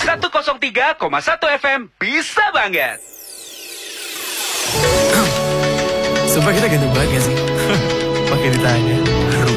103,1 FM bisa banget. Sumpah kita ganteng banget gak sih? Pakai ditanya.